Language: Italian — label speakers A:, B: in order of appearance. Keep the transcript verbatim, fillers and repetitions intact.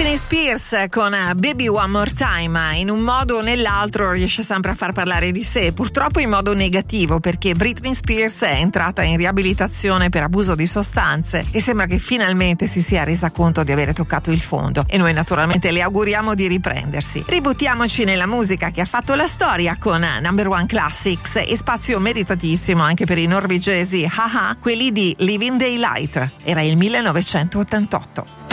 A: Britney Spears con Baby One More Time, in un modo o nell'altro riesce sempre a far parlare di sé, purtroppo in modo negativo, perché Britney Spears è entrata in riabilitazione per abuso di sostanze e sembra che finalmente si sia resa conto di avere toccato il fondo, e noi naturalmente le auguriamo di riprendersi. Ributtiamoci nella musica che ha fatto la storia con Number One Classics, e spazio meritatissimo anche per i norvegesi Haha, quelli di Living Daylight. Era il millenovecentottantotto.